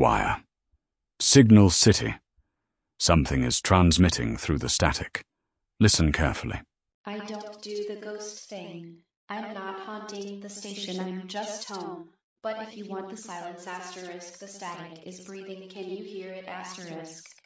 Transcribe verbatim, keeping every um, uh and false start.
wire. Signal City. Something is transmitting through the static. Listen carefully. I don't do the ghost thing. I'm not haunting the station, I'm just home. But if you want the silence asterisk, the static is breathing. Can you hear it asterisk?